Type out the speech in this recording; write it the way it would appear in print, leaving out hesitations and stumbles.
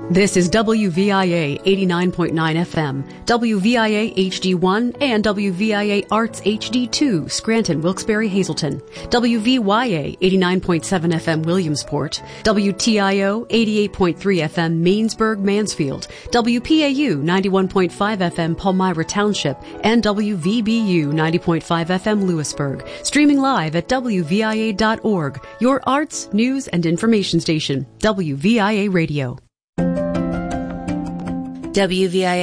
This is WVIA 89.9 FM, WVIA HD1, and WVIA Arts HD2, Scranton, Wilkes-Barre, Hazleton, WVYA 89.7 FM, Williamsport, WTIO 88.3 FM, Mainsburg, Mansfield, WPAU 91.5 FM, Palmyra Township, and WVBU 90.5 FM, Lewisburg. Streaming live at WVIA.org, your arts, news, and information station, WVIA Radio. WVIA